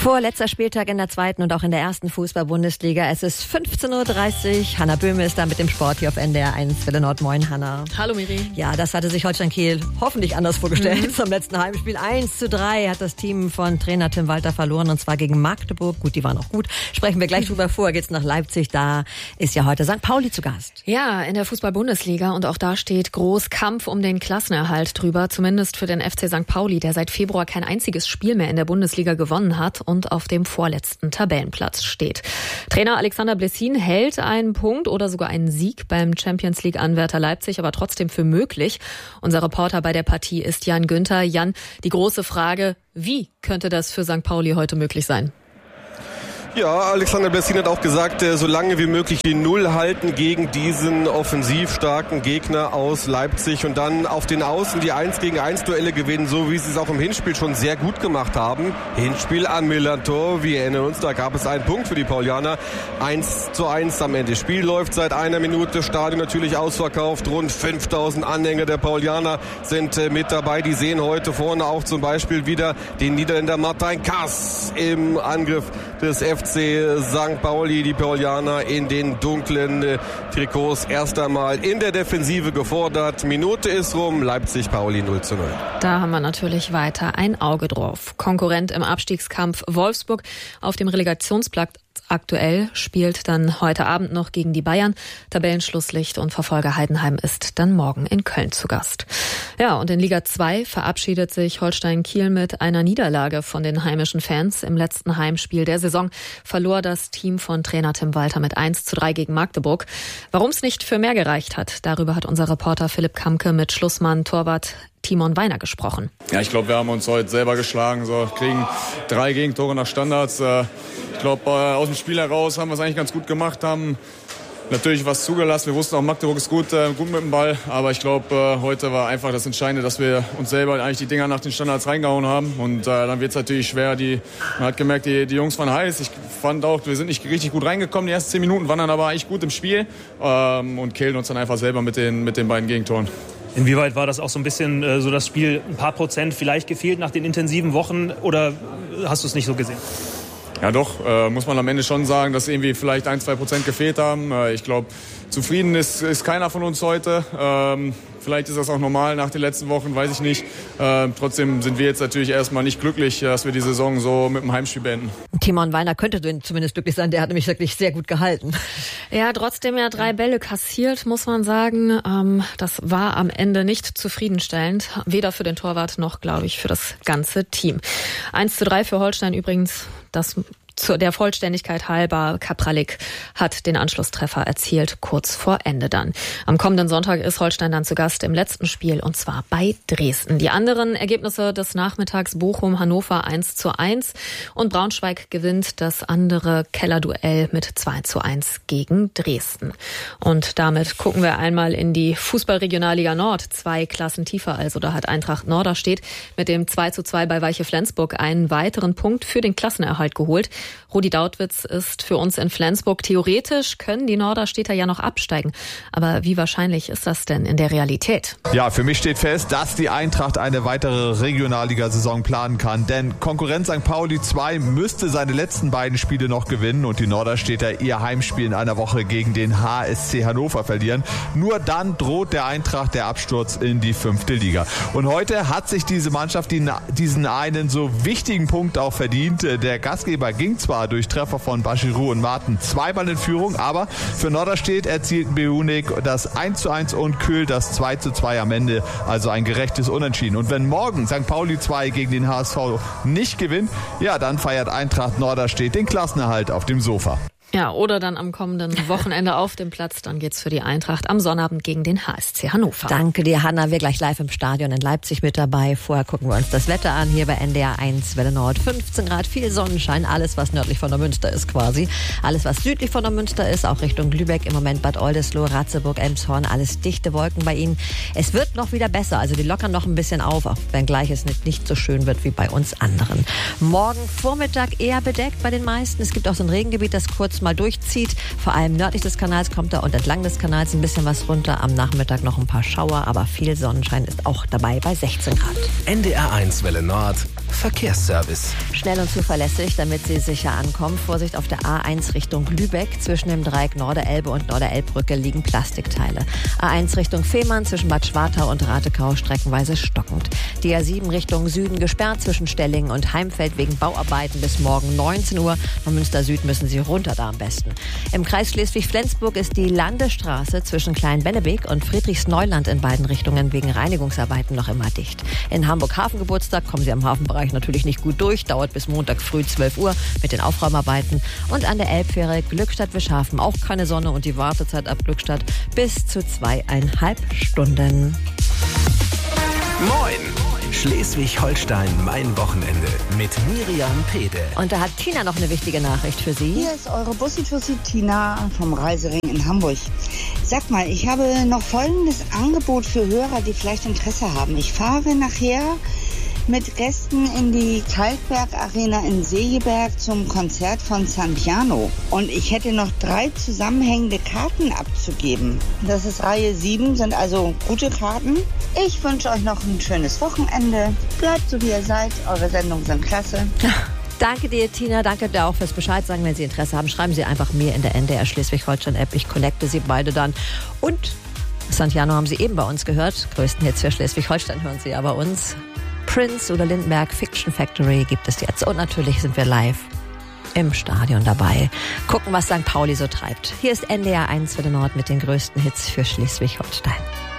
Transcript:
Vorletzter Spieltag in der zweiten und auch in der ersten Fußball-Bundesliga. Es ist 15.30 Uhr. Hanna Böhme ist da mit dem Sport hier auf NDR 1 Welle Nord. Moin, Hanna. Hallo, Miri. Ja, das hatte sich Holstein Kiel hoffentlich anders vorgestellt. Zum letzten Heimspiel 1:3 hat das Team von Trainer Tim Walter verloren, und zwar gegen Magdeburg. Gut, die waren auch gut. Sprechen wir gleich drüber. Vorher geht's nach Leipzig. Da ist ja heute St. Pauli zu Gast. Ja, in der Fußball-Bundesliga, und auch da steht groß Kampf um den Klassenerhalt drüber. Zumindest für den FC St. Pauli, der seit Februar kein einziges Spiel mehr in der Bundesliga gewonnen hat und auf dem vorletzten Tabellenplatz steht. Trainer Alexander Blessin hält einen Punkt oder sogar einen Sieg beim Champions-League-Anwärter Leipzig aber trotzdem für möglich. Unser Reporter bei der Partie ist Jan Günther. Jan, die große Frage, wie könnte das für St. Pauli heute möglich sein? Ja, Alexander Blessin hat auch gesagt, so lange wie möglich die Null halten gegen diesen offensiv starken Gegner aus Leipzig und dann auf den Außen die 1-gegen-1 Duelle gewinnen, so wie sie es auch im Hinspiel schon sehr gut gemacht haben. Hinspiel an Millantor, wir erinnern uns, da gab es einen Punkt für die Paulianer. 1:1 am Ende. Spiel läuft seit einer Minute, Stadion natürlich ausverkauft, rund 5000 Anhänger der Paulianer sind mit dabei. Die sehen heute vorne auch zum Beispiel wieder den Niederländer Martijn Kaas im Angriff des FC St. Pauli. Die Paulianer in den dunklen Trikots erst einmal in der Defensive gefordert. Minute ist rum, Leipzig-Pauli 0:0. Da haben wir natürlich weiter ein Auge drauf. Konkurrent im Abstiegskampf Wolfsburg auf dem Relegationsplatz aktuell spielt dann heute Abend noch gegen die Bayern. Tabellenschlusslicht und Verfolger Heidenheim ist dann morgen in Köln zu Gast. Ja, und in Liga 2 verabschiedet sich Holstein Kiel mit einer Niederlage von den heimischen Fans. Im letzten Heimspiel der Saison verlor das Team von Trainer Tim Walter mit 1:3 gegen Magdeburg. Warum es nicht für mehr gereicht hat, darüber hat unser Reporter Philipp Kamke mit Schlussmann Torwart Timon Weiner gesprochen. Ja, ich glaube, wir haben uns heute selber geschlagen. Kriegen 3 Gegentore nach Standards. Ich glaube, aus dem Spiel heraus haben wir es eigentlich ganz gut gemacht, haben natürlich was zugelassen. Wir wussten auch, Magdeburg ist gut mit dem Ball. Aber ich glaube, heute war einfach das Entscheidende, dass wir uns selber eigentlich die Dinger nach den Standards reingehauen haben. Und dann wird es natürlich schwer. Man hat gemerkt, die Jungs waren heiß. Ich fand auch, wir sind nicht richtig gut reingekommen. Die ersten 10 Minuten waren dann aber eigentlich gut im Spiel. Und killen uns dann einfach selber mit den beiden Gegentoren. Inwieweit war das auch so ein bisschen so das Spiel, ein paar Prozent vielleicht gefehlt nach den intensiven Wochen, oder hast du es nicht so gesehen? Ja doch, muss man am Ende schon sagen, dass irgendwie vielleicht 1-2% gefehlt haben. Ich glaube, zufrieden ist keiner von uns heute. Vielleicht ist das auch normal nach den letzten Wochen, weiß ich nicht. Trotzdem sind wir jetzt natürlich erstmal nicht glücklich, dass wir die Saison so mit dem Heimspiel beenden. Timon Weiner könnte zumindest glücklich sein, der hat nämlich wirklich sehr gut gehalten. Ja, trotzdem ja 3 Bälle kassiert, muss man sagen. Das war am Ende nicht zufriedenstellend, weder für den Torwart noch, glaube ich, für das ganze Team. 1:3 für Holstein übrigens, das zu der Vollständigkeit halber, Kapralik hat den Anschlusstreffer erzielt, kurz vor Ende dann. Am kommenden Sonntag ist Holstein dann zu Gast im letzten Spiel, und zwar bei Dresden. Die anderen Ergebnisse des Nachmittags: Bochum, Hannover 1:1 und Braunschweig gewinnt das andere Kellerduell mit 2:1 gegen Dresden. Und damit gucken wir einmal in die Fußball-Regionalliga Nord, 2 Klassen tiefer. Also da hat Eintracht Norderstedt mit dem 2:2 bei Weiche Flensburg einen weiteren Punkt für den Klassenerhalt geholt. Rudi Dautwitz ist für uns in Flensburg. Theoretisch können die Norderstädter ja noch absteigen. Aber wie wahrscheinlich ist das denn in der Realität? Ja, für mich steht fest, dass die Eintracht eine weitere Regionalliga-Saison planen kann. Denn Konkurrent St. Pauli 2 müsste seine letzten beiden Spiele noch gewinnen und die Norderstädter ihr Heimspiel in einer Woche gegen den HSC Hannover verlieren. Nur dann droht der Eintracht der Absturz in die 5. Liga. Und heute hat sich diese Mannschaft diesen einen so wichtigen Punkt auch verdient. Der Gastgeber ging zwar durch Treffer von Bashiru und Martin zweimal in Führung, aber für Norderstedt erzielten Behunik das 1:1 und Köhl das 2:2 am Ende, also ein gerechtes Unentschieden. Und wenn morgen St. Pauli 2 gegen den HSV nicht gewinnt, ja, dann feiert Eintracht Norderstedt den Klassenerhalt auf dem Sofa. Ja, oder dann am kommenden Wochenende auf dem Platz. Dann geht's für die Eintracht am Sonnabend gegen den HSC Hannover. Danke dir, Hanna. Wir gleich live im Stadion in Leipzig mit dabei. Vorher gucken wir uns das Wetter an hier bei NDR 1 Welle Nord. 15 Grad, viel Sonnenschein. Alles, was nördlich von der Münster ist quasi. Alles, was südlich von der Münster ist, auch Richtung Lübeck. Im Moment Bad Oldesloe, Ratzeburg, Elmshorn. Alles dichte Wolken bei Ihnen. Es wird noch wieder besser. Also die lockern noch ein bisschen auf, auch wenngleich es nicht so schön wird wie bei uns anderen. Morgen Vormittag eher bedeckt bei den meisten. Es gibt auch so ein Regengebiet, das kurz mal durchzieht. Vor allem nördlich des Kanals kommt da und entlang des Kanals ein bisschen was runter. Am Nachmittag noch ein paar Schauer, aber viel Sonnenschein ist auch dabei bei 16 Grad. NDR 1 Welle Nord, Verkehrsservice. Schnell und zuverlässig, damit Sie sicher ankommen. Vorsicht auf der A1 Richtung Lübeck. Zwischen dem Dreieck Norderelbe und Norderelbbrücke liegen Plastikteile. A1 Richtung Fehmarn zwischen Bad Schwartau und Ratekau streckenweise stockend. Die A7 Richtung Süden gesperrt zwischen Stellingen und Heimfeld wegen Bauarbeiten bis morgen 19 Uhr. Von Münster Süd müssen Sie runter da am besten. Im Kreis Schleswig-Flensburg ist die Landesstraße zwischen Klein-Bennebeek und Friedrichsneuland in beiden Richtungen wegen Reinigungsarbeiten noch immer dicht. In Hamburg Hafengeburtstag kommen Sie am Hafenbereich natürlich nicht gut durch. Dauert bis Montag früh 12 Uhr mit den Aufräumarbeiten. Und an der Elbfähre Glückstadt-Wischhafen auch keine Sonne und die Wartezeit ab Glückstadt bis zu 2,5 Stunden. Moin! Schleswig-Holstein, mein Wochenende mit Miriam Pede. Und da hat Tina noch eine wichtige Nachricht für Sie. Hier ist eure Bussi-Tussi Tina vom Reisering in Hamburg. Sag mal, ich habe noch folgendes Angebot für Hörer, die vielleicht Interesse haben. Ich fahre nachher mit Gästen in die Kalkberg Arena in Segeberg zum Konzert von Santiano. Und ich hätte noch 3 zusammenhängende Karten abzugeben. Das ist Reihe 7, sind also gute Karten. Ich wünsche euch noch ein schönes Wochenende. Bleibt so, wie ihr seid. Eure Sendungen sind klasse. Danke dir, Tina. Danke dir auch fürs Bescheid sagen. Wenn Sie Interesse haben, schreiben Sie einfach mir in der NDR Schleswig-Holstein-App. Ich connecte Sie beide dann. Und Santiano haben Sie eben bei uns gehört. Größten Hits für Schleswig-Holstein hören Sie ja bei uns. Prince oder Lindbergh, Fiction Factory gibt es jetzt. Und natürlich sind wir live im Stadion dabei. Gucken, was St. Pauli so treibt. Hier ist NDR 1 für den Nord mit den größten Hits für Schleswig-Holstein.